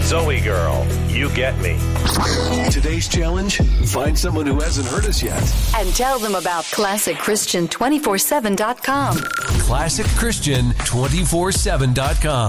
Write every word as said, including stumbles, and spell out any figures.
Zoe Girl, you get me. Today's challenge, find someone who hasn't heard us yet. And tell them about classic christian two four seven dot com. classic christian two four seven dot com.